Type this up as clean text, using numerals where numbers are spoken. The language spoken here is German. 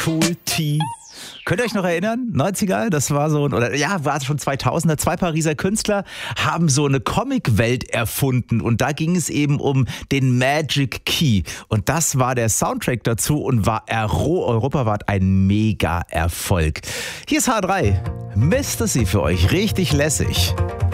Cool T. Könnt ihr euch noch erinnern? 90er, das war so, war schon 2000er. Zwei Pariser Künstler haben so eine Comic-Welt erfunden und da ging es eben um den Magic Key. Und das war der Soundtrack dazu und war europaweit ein Mega-Erfolg. Hier ist H3. Mr. C für euch. Richtig lässig.